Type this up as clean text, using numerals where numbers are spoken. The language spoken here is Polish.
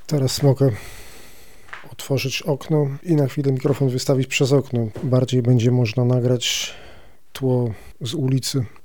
Teraz mogę otworzyć okno i na chwilę mikrofon wystawić przez okno. Bardziej będzie można nagrać tło z ulicy.